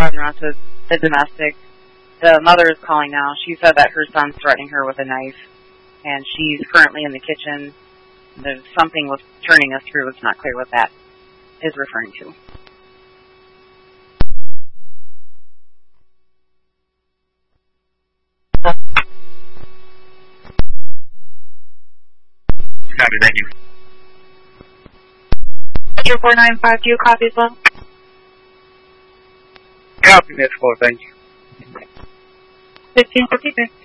talking about the domestic. The mother is calling now. She said that her son's threatening her with a knife, and she's currently in the kitchen. There's something with turning us through. It's not clear what that is referring to. Copy, thank you. 495, do you copy as well? Copy, Miss 4, thank you. 1553.